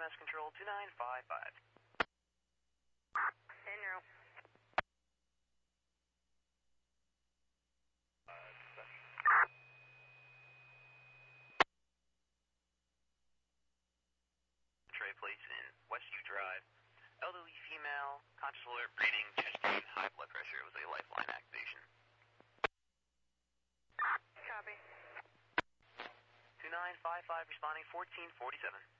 EMS control 2955. General. Trey Place in Westview Drive. Elderly female, conscious alert, breathing, chest pain, high blood pressure. It was a lifeline activation. Copy. 2955 responding 1447.